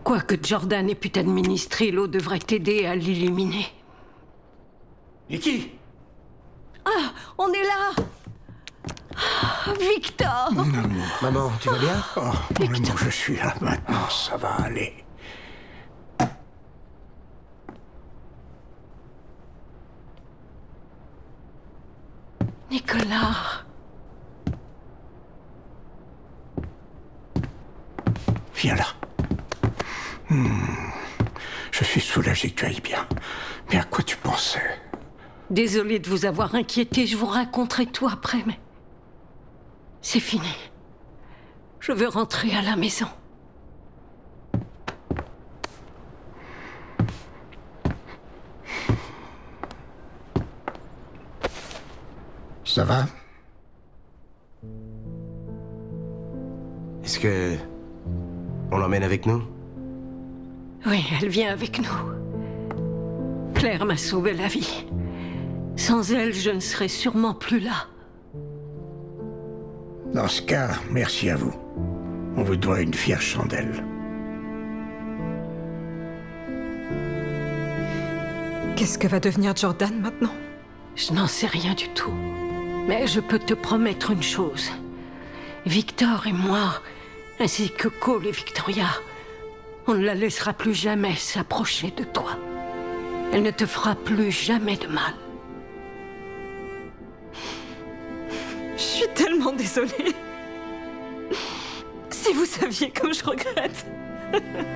Quoi que Jordan ait pu t'administrer, l'eau devrait t'aider à l'éliminer. Nikki! Ah, on est là! Ah, Victor! Maman, tu vas bien? Oh, mon amour, je suis là maintenant, ça va aller. Nicolas! Viens là. Je suis soulagé que tu ailles bien. Mais à quoi tu pensais? Désolée de vous avoir inquiété, je vous raconterai tout après, mais... c'est fini. Je veux rentrer à la maison. Ça va? Est-ce que... on l'emmène avec nous? Oui, elle vient avec nous. Claire m'a sauvé la vie. Sans elle, je ne serais sûrement plus là. Dans ce cas, merci à vous. On vous doit une fière chandelle. Qu'est-ce que va devenir Jordan maintenant? Je n'en sais rien du tout. Mais je peux te promettre une chose. Victor et moi, ainsi que Cole et Victoria, on ne la laissera plus jamais s'approcher de toi. Elle ne te fera plus jamais de mal. Je suis tellement désolée. Si vous saviez comme je regrette.